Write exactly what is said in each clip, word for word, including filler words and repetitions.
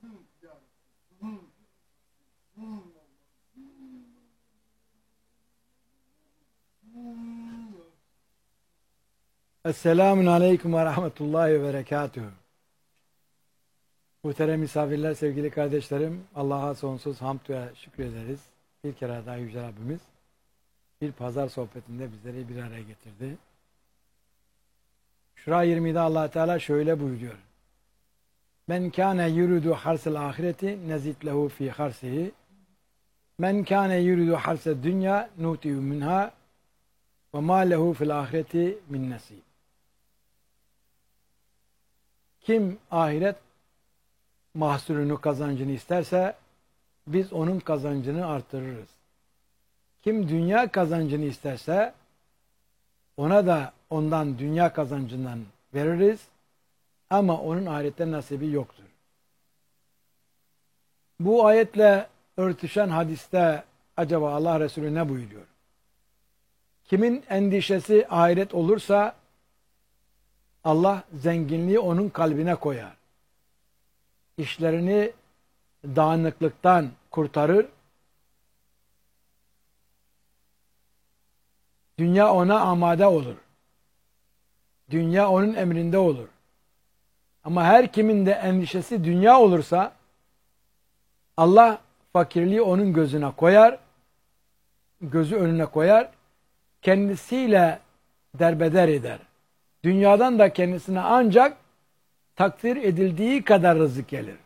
Esselamun Aleyküm ve Rahmetullahi ve Berekatühü. Muhterem misafirler, sevgili kardeşlerim, Allah'a sonsuz hamd ve şükrederiz. Bir kere daha Yüce Rabbimiz bir pazar sohbetinde bizleri bir araya getirdi. Şura yirmide Allah Teala şöyle buyuruyor. Men kâne yuridu harsel ahireti nezid lehu fi harsihi. Men kâne yuridu harsel dünya nuti'u minha ve mâ lehu fil ahireti min nasib. Kim ahiret mahsulünü, kazancını isterse biz onun kazancını artırırız. Kim dünya kazancını isterse ona da ondan dünya kazancından veririz ama onun ahirette nasibi yoktur. Bu ayetle örtüşen hadiste acaba Allah Resulü ne buyuruyor? Kimin endişesi ahiret olursa Allah zenginliği onun kalbine koyar. İşlerini dağınıklıktan kurtarır. Dünya ona amade olur. Dünya onun emrinde olur. Ama her kimin de endişesi dünya olursa Allah fakirliği onun gözüne koyar. Gözü önüne koyar. Kendisiyle derbeder eder. Dünyadan da kendisine ancak takdir edildiği kadar rızık gelir.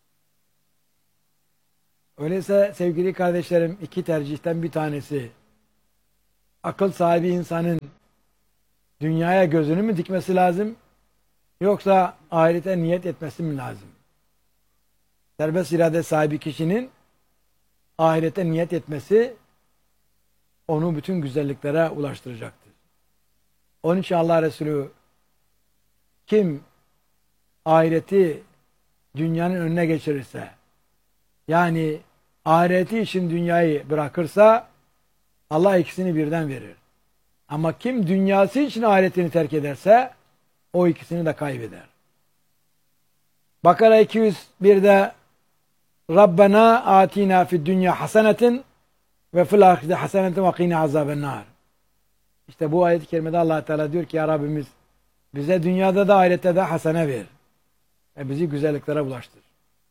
Öyleyse sevgili kardeşlerim, iki tercihten bir tanesi, akıl sahibi insanın dünyaya gözünü mü dikmesi lazım, yoksa ahirete niyet etmesi mi lazım? Serbest irade sahibi kişinin ahirete niyet etmesi onu bütün güzelliklere ulaştıracaktır. Onun için Allah Resulü kim ahireti dünyanın önüne geçirirse, yani ahireti için dünyayı bırakırsa Allah ikisini birden verir. Ama kim dünyası için ahiretini terk ederse o ikisini de kaybeder. Bakara iki yüz birde Rabbena atina fid dünya hasenetin ve fil ahireti hasenetin ve qina azabennar. İşte bu ayet-i kerimede Allah Teala diyor ki ya Rabbimiz bize dünyada da ahirette de hasene ver. Ve bizi güzelliklere bulaştır.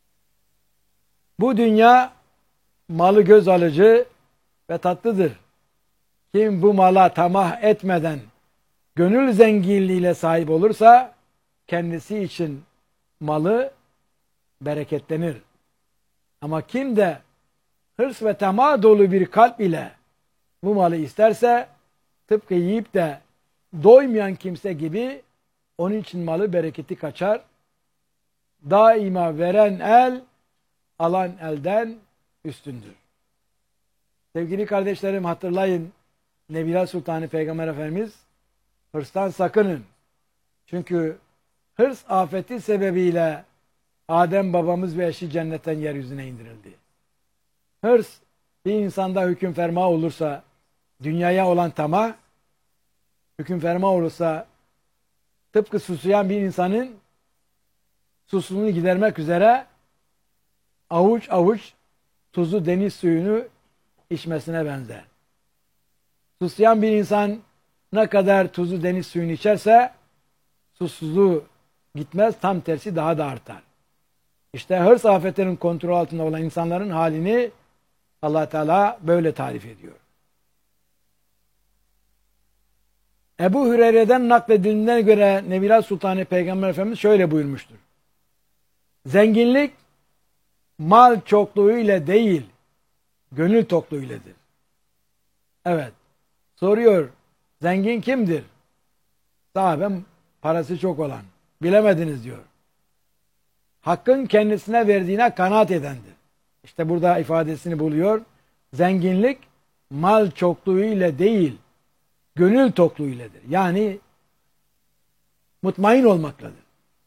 Bu dünya malı göz alıcı ve tatlıdır. Kim bu mala tamah etmeden gönül zenginliğiyle sahip olursa kendisi için malı bereketlenir. Ama kim de hırs ve tamah dolu bir kalp ile bu malı isterse tıpkı yiyip de doymayan kimse gibi onun için malı bereketi kaçar. Daima veren el alan elden üstündür. Sevgili kardeşlerim, hatırlayın, Nebiler Sultanı Peygamber Efendimiz hırstan sakının. Çünkü hırs afeti sebebiyle Adem babamız ve eşi cennetten yeryüzüne indirildi. Hırs bir insanda hüküm ferma olursa, dünyaya olan tamah hüküm ferma olursa tıpkı susayan bir insanın susuzluğunu gidermek üzere avuç avuç tuzlu deniz suyunu içmesine benzer. Susayan bir insan ne kadar tuzlu deniz suyunu içerse susuzluğu gitmez, tam tersi daha da artar. İşte hırs afetlerinin kontrol altında olan insanların halini Allah Teala böyle tarif ediyor. Ebu Hureyre'den nakledildiğine göre Nebiler Sultanı Peygamber Efendimiz şöyle buyurmuştur. Zenginlik mal çokluğu ile değil, gönül tokluğu iledir. Evet. Soruyor, zengin kimdir? Sahabem parası çok olan. Bilemediniz diyor. Hakkın kendisine verdiğine kanaat edendir. İşte burada ifadesini buluyor. Zenginlik mal çokluğu ile değil, gönül tokluğu iledir. Yani mutmain olmakladır.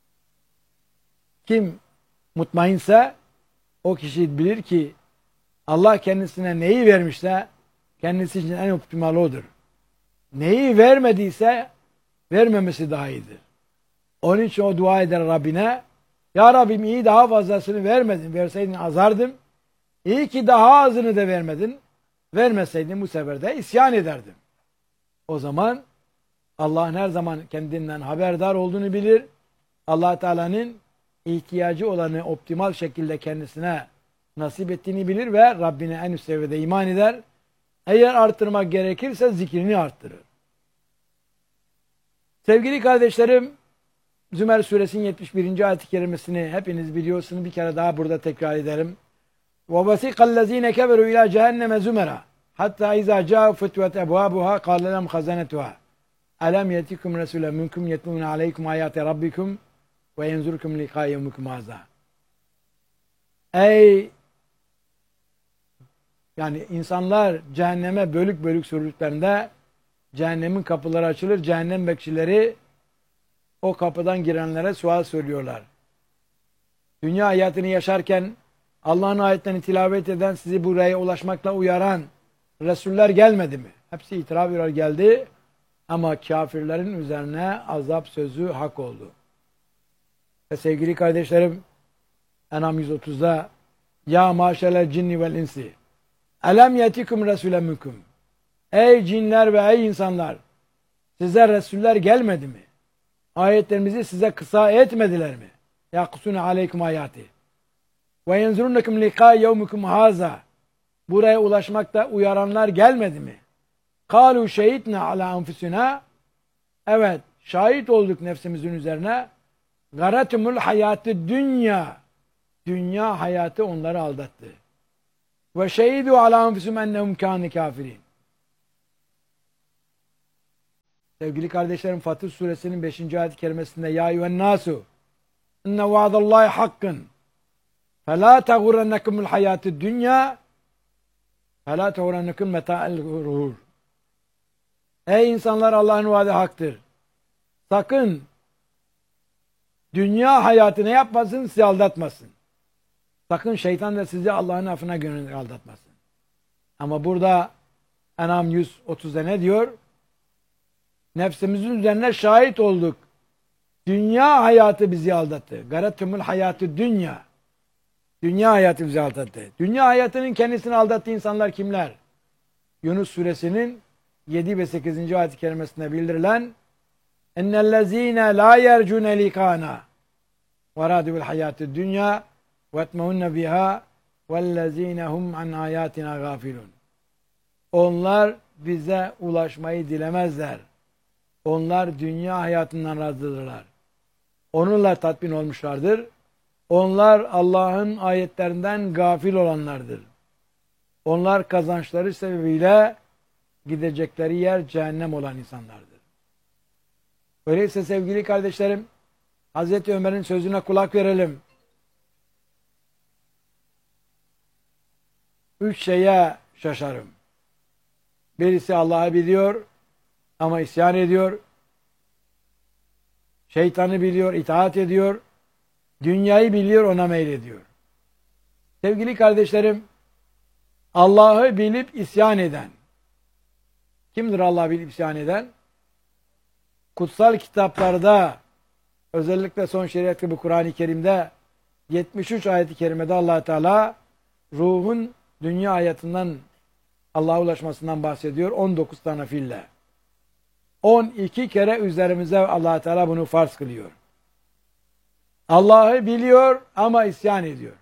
Kim mutmainse o kişi bilir ki Allah kendisine neyi vermişse kendisi için en optimal odur. Neyi vermediyse vermemesi daha iyidir. Onun için o dua eder Rabbine, Ya Rabbim iyi daha fazlasını vermedin. Verseydin azardım. İyi ki daha azını da vermedin. Vermeseydin bu sefer de isyan ederdim. O zaman Allah'ın her zaman kendinden haberdar olduğunu bilir. Allah Teala'nın ihtiyacı olanı optimal şekilde kendisine nasip ettiğini bilir ve Rabbine en üst seviyede iman eder. Eğer arttırmak gerekirse zikrini arttırır. Sevgili kardeşlerim, Zümer suresinin yetmiş birinci ayet-i kerimesini hepiniz biliyorsunuz. Bir kere daha burada tekrar edelim. وَوَسِقَ الَّذ۪ينَ كَفَرُوا اِلٰى جَهَنَّمَ زُمَرًا حَتَّى اِذَا جَاءُوا فُتْوَتْ اَبْوَابُهَا قَالَ لَهُمْ خَزَنَتُهَا أَلَمْ يَأْتِكُمْ رَسُولٌ مِنْكُمْ يَتْلُونَ عَلَيْكُمْ آيَاتِ رَبِّكُمْ وَيَنْصُرُكُمْ لِقَاءَ يَوْمِكُمْ هَٰذَا. Ey yani insanlar cehenneme bölük bölük sürdüklerinde cehennemin kapıları açılır. Cehennem bekçileri o kapıdan girenlere sual soruyorlar. Dünya hayatını yaşarken Allah'ın ayetlerini tilavet eden, sizi buraya ulaşmakla uyaran Resuller gelmedi mi? Hepsi itiraf ediyor, geldi. Ama kafirlerin üzerine azap sözü hak oldu. Ve sevgili kardeşlerim, En'am yüz otuzda Ya maşerel cinni vel insi Elem yetikum resulen minkum. Ey cinler ve ey insanlar, size Resuller gelmedi mi? Ayetlerimizi size kısa etmediler mi? Yakusune aleykum ayati. Ve yenzurunnekum liqa yevmikum haza. Buraya ulaşmakta uyaranlar gelmedi mi? Kalu şehitna ala enfusina. Evet, şahit olduk nefsimizin üzerine. Garatumul hayatı dünya. Dünya hayatı onları aldattı. Ve şehidu ala enfusum ennehum kâni kafirin. Sevgili kardeşlerim, Fatır suresinin beşinci ayet-i kerimesinde Ya eyyühen nasu inne vaadallahi hakkın felâ teğurrennekumul hayatı dünya felâ teğurrennekum meta'el gurur. Ey insanlar, Allah'ın vaadi haktır. Sakın dünya hayatı ne yapmasın? Sizi aldatmasın. Sakın şeytan da sizi Allah'ın affına gönül aldatmasın. Ama burada En'am yüz otuzda ne diyor? Nefsimizin üzerine şahit olduk. Dünya hayatı bizi aldattı. Garatumul hayatı dünya. Dünya hayatı bizi aldattı. Dünya hayatının kendisini aldattığı insanlar kimler? Yunus suresinin yedi ve sekizinci ayet-i kerimesinde bildirilen ennellezîne lâ yercûne likâna ve râdû bil hayâtı dünya ve etmehunne bihâ vellezîne hum an âyâtina gâfilûn. Onlar bize ulaşmayı dilemezler. Onlar dünya hayatından razıdırlar. Onunla tatmin olmuşlardır. Onlar Allah'ın ayetlerinden gafil olanlardır. Onlar kazançları sebebiyle gidecekleri yer cehennem olan insanlardır. Öyleyse sevgili kardeşlerim, Hazreti Ömer'in sözüne kulak verelim. Üç şeye şaşarım. Birisi Allah'ı biliyor ama isyan ediyor. Şeytanı biliyor, itaat ediyor. Dünyayı biliyor, ona meylediyor. Sevgili kardeşlerim, Allah'ı bilip isyan eden. Kimdir Allah'ı bilip isyan eden? Kutsal kitaplarda, özellikle son şeriat gibi Kur'an-ı Kerim'de yetmiş üç ayet-i kerimede Allah Teala ruhun dünya hayatından Allah'a ulaşmasından bahsediyor. on dokuz tane fiille. on iki kere üzerimize Allah Teala bunu farz kılıyor. Allah'ı biliyor ama isyan ediyor.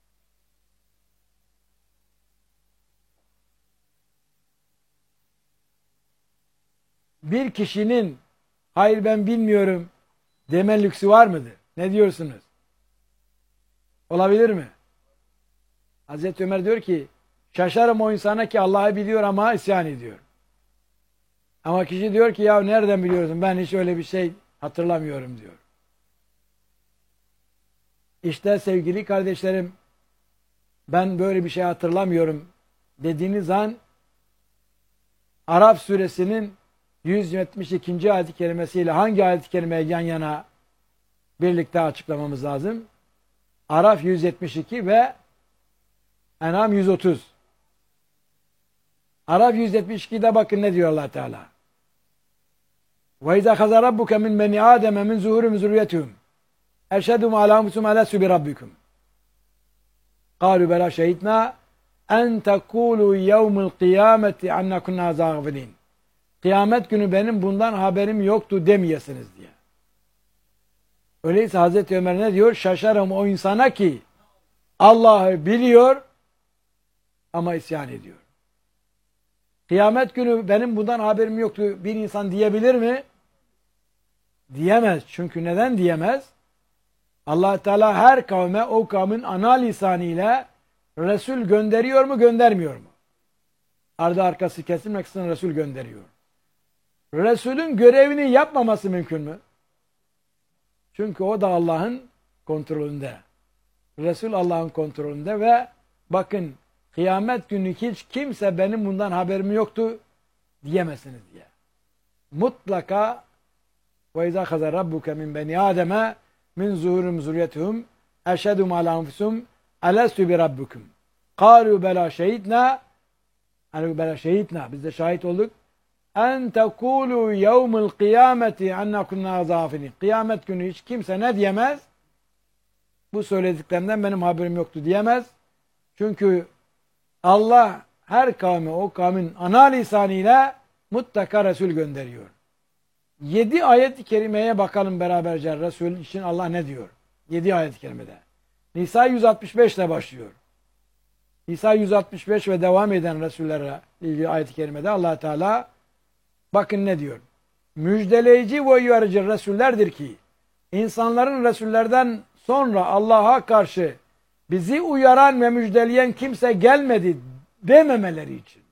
Bir kişinin hayır ben bilmiyorum deme lüksü var mıdır? Ne diyorsunuz? Olabilir mi? Hazreti Ömer diyor ki şaşarım o insana ki Allah'ı biliyor ama isyan ediyor. Ama kişi diyor ki ya nereden biliyorsun? Ben hiç öyle bir şey hatırlamıyorum diyor. İşte sevgili kardeşlerim, ben böyle bir şey hatırlamıyorum dediğiniz an Araf suresinin yüz yetmiş ikinci ayet-i kerimesiyle hangi ayet-i kerimeyi yan yana birlikte açıklamamız lazım? Araf yüz yetmiş iki ve En'am yüz otuz. Araf yüz yetmiş iki'de bakın ne diyor Allah Teala. Ve izâ khazâ rabbuke min beni âdeme min zuhûrihim zürriyyetihim. eşhedü ma la musum alastu bi rabbikum. Kalu bela şehitna en tekulu yevmil kıyameti anna kunna zâgfilin. Kıyamet günü benim bundan haberim yoktu demeyesiniz diye. Öyleyse Hazreti Ömer ne diyor? Şaşarım o insana ki Allah'ı biliyor ama isyan ediyor. Kıyamet günü benim bundan haberim yoktu bir insan diyebilir mi? Diyemez. Çünkü neden diyemez? Allah Teala her kavme o kavmin ana lisanıyla Resul gönderiyor mu göndermiyor mu? Ardı arkası kesilmek için Resul gönderiyor. Resulün görevini yapmaması mümkün mü? Çünkü o da Allah'ın kontrolünde. Resul Allah'ın kontrolünde ve bakın kıyamet günü hiç kimse benim bundan haberim yoktu diyemezsiniz diye. Mutlaka ve izâ khazâ rabbuke min beni Adem'e min zuhurum zurriyetuhum eşhedum ala enfusum elestu bi rabbukum. Kâlu belâ şehidna Kâlu belâ şehidna biz de şahit olduk. En tekûlû yevmil kıyameti enna kunnâ zâfilin. Kıyamet günü hiç kimse ne diyemez? Bu söylediklerinden benim haberim yoktu diyemez. Çünkü Allah her kavme o kavmin ana lisanıyla mutlaka Resul gönderiyor. Yedi ayet-i kerimeye bakalım beraberce. Resul için Allah ne diyor? Yedi ayet-i kerimede. Nisa yüz altmış beş ile başlıyor. Nisa yüz altmış beş ve devam eden Resullerle ilgili ayet-i kerimede Allah Teala bakın ne diyor? Müjdeleyici ve uyarıcı Resullerdir ki insanların Resullerden sonra Allah'a karşı bizi uyaran ve müjdeleyen kimse gelmedi dememeleri için.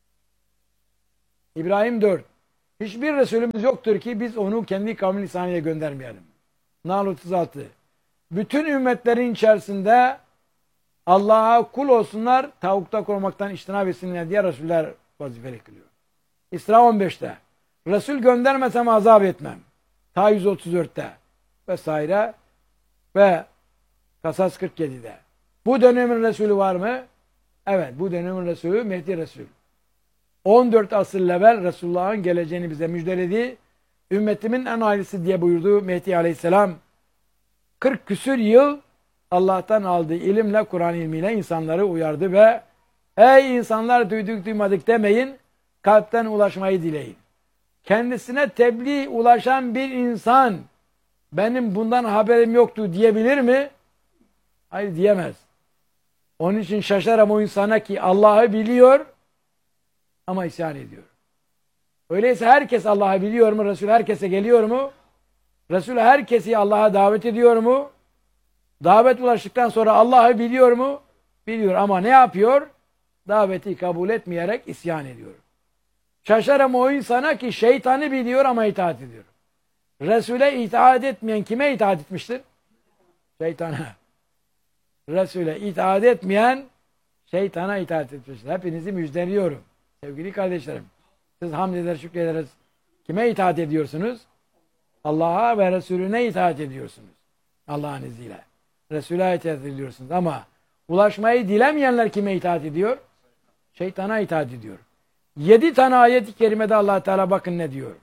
İbrahim dört. Hiçbir Resulümüz yoktur ki biz onu kendi kavmi lisanıyla göndermeyelim. Nahl otuz altı. Bütün ümmetlerin içerisinde Allah'a kul olsunlar, tavukta korumaktan iştinab etsinler diye Resuller vazifeli kılıyor. İsra on beşte. Resul göndermesem azap etmem. Ta yüz otuz dörtte vesaire ve Kasas kırk yedide. Bu dönemin Resulü var mı? Evet, bu dönemin Resulü Mehdi Resul. on dört asır evvel Resulullah'ın geleceğini bize müjdeledi. Ümmetimin en hayırlısı diye buyurduğu Mehdi Aleyhisselam kırk küsür yıl Allah'tan aldığı ilimle, Kur'an ilmiyle insanları uyardı ve ey insanlar duyduk duymadık demeyin, kalpten ulaşmayı dileyin. Kendisine tebliğ ulaşan bir insan benim bundan haberim yoktu diyebilir mi? Hayır diyemez. Onun için şaşarım o insana ki Allah'ı biliyor ama isyan ediyor. Öyleyse herkes Allah'ı biliyor mu? Resul herkese geliyor mu? Resul herkesi Allah'a davet ediyor mu? Davet ulaştıktan sonra Allah'ı biliyor mu? Biliyor ama ne yapıyor? Daveti kabul etmeyerek isyan ediyor. Şaşarım o insana ki şeytanı biliyor ama itaat ediyor. Resul'e itaat etmeyen kime itaat etmiştir? Şeytana. Resul'e itaat etmeyen şeytana itaat etmiştir. Hepinizi müjdeliyorum. Sevgili kardeşlerim. Siz hamd eder, şükrederiz. Kime itaat ediyorsunuz? Allah'a ve Resulüne itaat ediyorsunuz. Allah'ın izniyle. Resul'e itaat ediyorsunuz. Ama ulaşmayı dilemeyenler kime itaat ediyor? Şeytana itaat ediyor. Yedi tane ayet-i kerimede Allah Teala bakın ne diyor.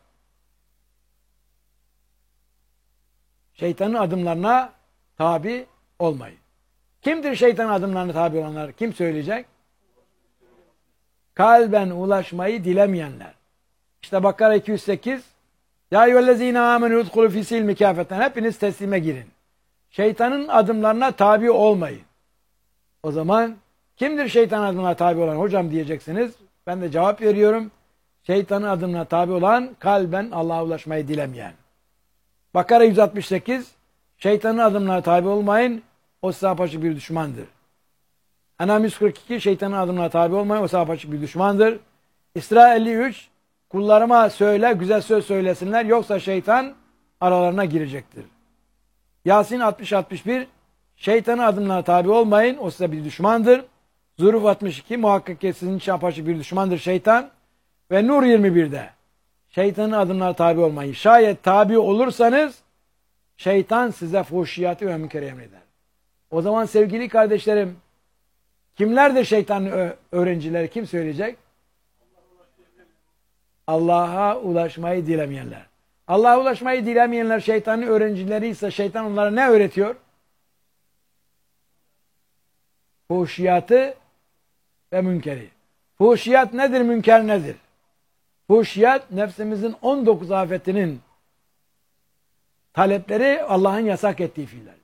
Şeytanın adımlarına tabi olmayın. Kimdir şeytanın adımlarına tabi olanlar? Kim söyleyecek? Kalben ulaşmayı dilemeyenler. İşte Bakara iki yüz sekiz Ya eyyühellezine amenü udhulu fî silmi kâfeten. Hepiniz teslime girin. Şeytanın adımlarına tabi olmayın. O zaman kimdir şeytanın adımlarına tabi olan? Hocam diyeceksiniz. Ben de cevap veriyorum. Şeytanın adımlarına tabi olan kalben Allah'a ulaşmayı dilemeyen. Bakara yüz altmış sekiz Şeytanın adımlarına tabi olmayın. O size apaçık bir düşmandır. En'am yüz kırk iki Şeytanın adımlarına tabi olmayın. O size apaçık bir düşmandır. İsra elli üç Kullarıma söyle, güzel söz söylesinler. Yoksa şeytan aralarına girecektir. Yasin altmış altmış bir Şeytanın adımlarına tabi olmayın. O size bir düşmandır. Zuruf altmış iki Muhakkak ki sizin için apaçık bir düşmandır şeytan. Ve Nur yirmi birde Şeytanın adımlarına tabi olmayın. Şayet tabi olursanız şeytan size fuhşiyatı ve münkeri emreder. O zaman sevgili kardeşlerim, kimlerdir şeytanın öğrencileri? Kim söyleyecek? Allah'a ulaşmayı dilemeyenler. Allah'a ulaşmayı dilemeyenler şeytanın öğrencileri ise şeytan onlara ne öğretiyor? Fuhşiyatı ve münkeri. Fuhşiyat nedir, münker nedir? Fuhşiyat nefsimizin on dokuz afetinin talepleri, Allah'ın yasak ettiği fiillerdir.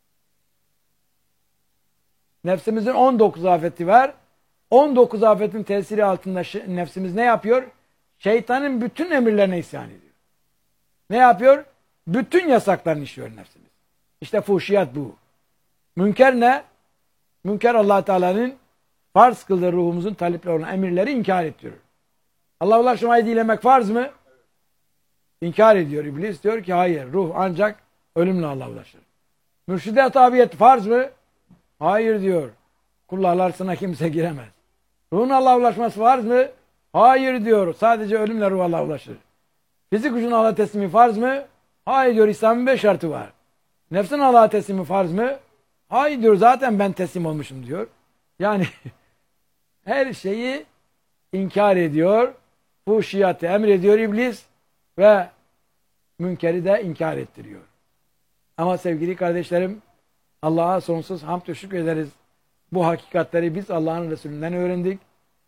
Nefsimizin on dokuz afeti var. on dokuz afetin tesiri altında nefsimiz ne yapıyor? Şeytanın bütün emirlerine isyan ediyor. Ne yapıyor? Bütün yasaklarını işliyor nefsimiz. İşte fuhşiyat bu. Münker ne? Münker Allah Teala'nın farz kıldığı ruhumuzun talepleri olan emirleri inkar ettiriyor. Allah'a ulaşmayı dilemek farz mı? İnkar ediyor iblis. Diyor ki hayır, ruh ancak ölümle Allah'a ulaşır. Mürşide tabiyet farz mı? Hayır diyor. Kullar arasına kimse giremez. Ruhun Allah'a ulaşması farz mı? Hayır diyor. Sadece ölümle ruh Allah'a ulaşır. Fizik gücün Allah'a teslimi farz mı? Hayır diyor. İslam'ın beş şartı var. Nefsin Allah'a teslimi farz mı? Hayır diyor. Zaten ben teslim olmuşum diyor. Yani her şeyi inkar ediyor. Fuhşiyatı emrediyor iblis ve münkeri de inkar ettiriyor. Ama sevgili kardeşlerim, Allah'a sonsuz hamd ve şükür ederiz. Bu hakikatleri biz Allah'ın Resulünden öğrendik.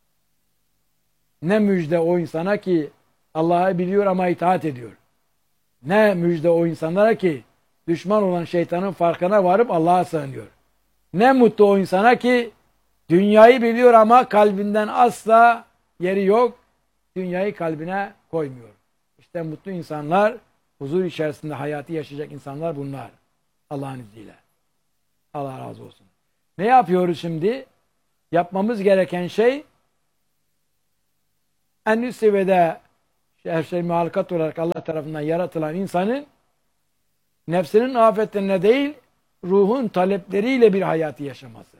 Ne müjde o insana ki Allah'ı biliyor ama itaat ediyor. Ne müjde o insanlara ki düşman olan şeytanın farkına varıp Allah'a sığınıyor. Ne mutlu o insana ki dünyayı biliyor ama kalbinden asla yeri yok. Dünyayı kalbine koymuyor. İşte mutlu insanlar, huzur içerisinde hayatı yaşayacak insanlar bunlar. Allah'ın izniyle. Allah razı olsun. Ne yapıyoruz şimdi? Yapmamız gereken şey en üst seviyede her şey muhalikat olarak Allah tarafından yaratılan insanın nefsinin afetlerine değil, ruhun talepleriyle bir hayatı yaşaması.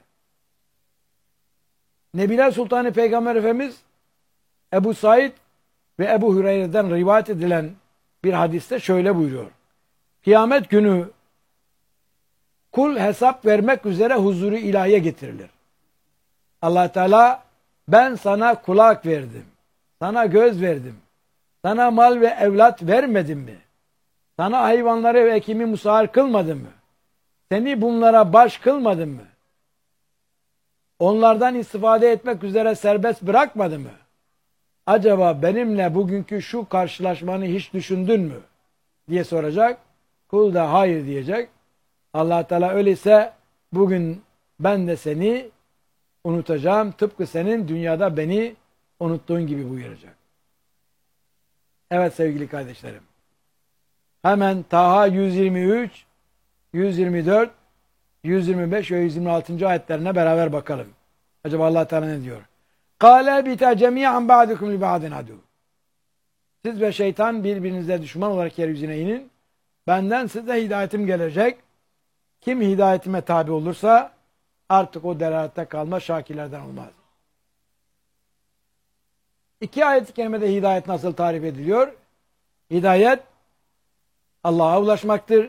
Nebiler Sultanı Peygamber Efendimiz Ebu Said ve Ebu Hüreyre'den rivayet edilen bir hadiste şöyle buyuruyor. Kıyamet günü kul hesap vermek üzere huzuru ilahiye getirilir. Allah Teala ben sana kulak verdim, sana göz verdim, sana mal ve evlat vermedim mi? Sana hayvanları ve ekimi musahhar kılmadım mı? Seni bunlara baş kılmadım mı? Onlardan istifade etmek üzere serbest bırakmadım mı? Acaba benimle bugünkü şu karşılaşmanı hiç düşündün mü? Diye soracak. Kul da hayır diyecek. Allah Teala öyleyse bugün ben de seni unutacağım. Tıpkı senin dünyada beni unuttuğun gibi buyuracak. Evet sevgili kardeşlerim. Hemen Taha yüz yirmi üç, yüz yirmi dört, yüz yirmi beş ve yüz yirmi altı. ayetlerine beraber bakalım. Acaba Allah Teala ne diyor? Kâle bita cemî'an ba'dukum li ba'din adu. Siz ve şeytan birbirinize düşman olarak yeryüzüne inin. Benden size hidayetim gelecek. Kim hidayetime tabi olursa artık o delalette kalma şakirlerden olmaz. İki ayet-i kerimede hidayet nasıl tarif ediliyor? Hidayet Allah'a ulaşmaktır.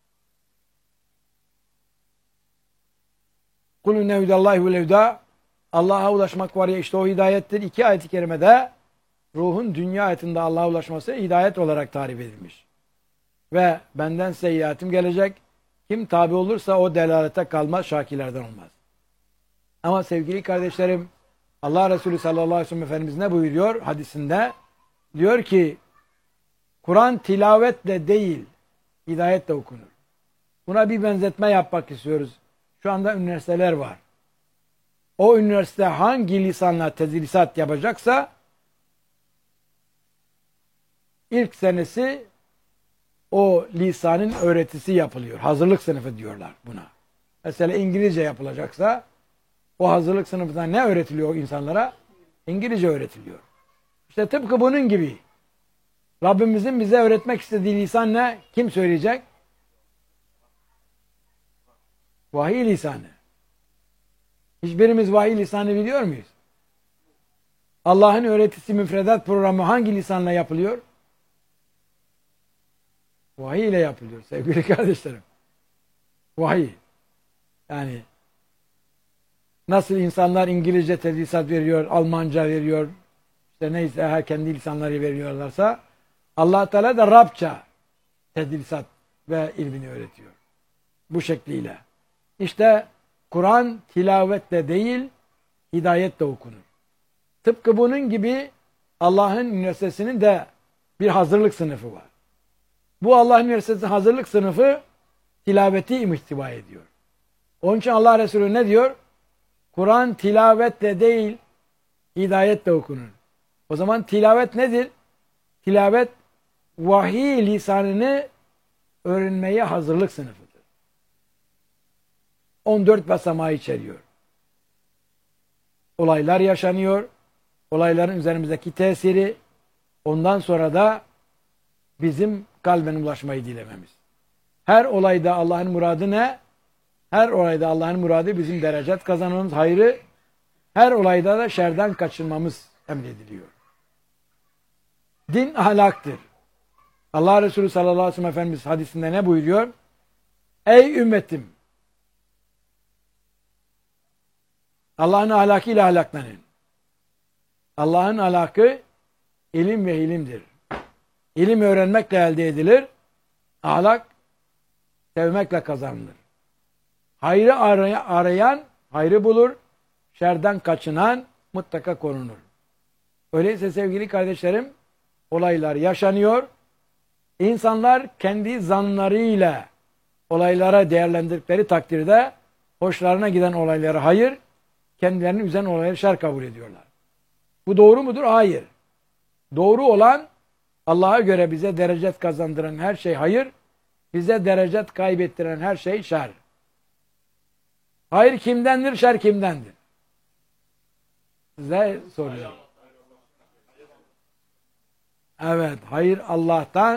Kulü nevdallahi ve levda. Allah'a ulaşmak var ya işte o hidayettir. İki ayet-i kerimede ruhun dünya hayatında Allah'a ulaşması hidayet olarak tarif edilmiş. Ve benden size hidayetim gelecek. Kim tabi olursa o delalete kalmaz, şakirlerden olmaz. Ama sevgili kardeşlerim, Allah Resulü sallallahu aleyhi ve sellem Efendimiz ne buyuruyor hadisinde? Diyor ki, Kur'an tilavetle değil, hidayetle okunur. Buna bir benzetme yapmak istiyoruz. Şu anda üniversiteler var. O üniversite hangi lisanla tedrisat yapacaksa ilk senesi o lisanın öğretisi yapılıyor. Hazırlık sınıfı diyorlar buna. Mesela İngilizce yapılacaksa o hazırlık sınıfında ne öğretiliyor insanlara? İngilizce öğretiliyor. İşte tıpkı bunun gibi. Rabbimizin bize öğretmek istediği lisan ne? Kim söyleyecek? Vahiy lisanı. Hiçbirimiz vahiy lisanı biliyor muyuz? Allah'ın öğretisi müfredat programı hangi lisanla yapılıyor? Vahiy ile yapılıyor sevgili kardeşlerim. Vahiy. Yani nasıl insanlar İngilizce tedrisat veriyor, Almanca veriyor, işte neyse her kendi lisanları veriyorlarsa Allah Teala da Rabça tedrisat ve ilmini öğretiyor. Bu şekliyle. İşte Kur'an tilavetle değil, hidayetle okunur. Tıpkı bunun gibi Allah'ın üniversitesinin de bir hazırlık sınıfı var. Bu Allah'ın üniversitesi hazırlık sınıfı tilaveti ihtiva ediyor. Onun için Allah Resulü ne diyor? Kur'an tilavetle değil, hidayetle okunur. O zaman tilavet nedir? Tilavet vahiy lisanını öğrenmeye hazırlık sınıfıdır. on dört basamağı içeriyor. Olaylar yaşanıyor. Olayların üzerimizdeki tesiri, ondan sonra da bizim kalben ulaşmayı dilememiz. Her olayda Allah'ın muradı ne? Her olayda Allah'ın muradı bizim derecet kazanmamız, hayrı. Her olayda da şerden kaçınmamız emrediliyor. Din ahlaktır. Allah Resulü sallallahu aleyhi ve sellem Efendimiz hadisinde ne buyuruyor? Ey ümmetim! Allah'ın ahlakıyla ahlaklanın. Allah'ın ahlakı ilim ve ilimdir. İlim öğrenmekle elde edilir. Ahlak sevmekle kazanılır. Hayrı arayan hayrı bulur. Şerden kaçınan mutlaka korunur. Öyleyse sevgili kardeşlerim, olaylar yaşanıyor. İnsanlar kendi zanlarıyla olaylara değerlendirdikleri takdirde hoşlarına giden olayları hayır, kendilerini üzen olayları şer kabul ediyorlar. Bu doğru mudur? Hayır. Doğru olan Allah'a göre bize derecet kazandıran her şey hayır, bize derecet kaybettiren her şey şer. Hayır kimdendir, şer kimdendir? Size soruyorum. Evet, hayır Allah'tan.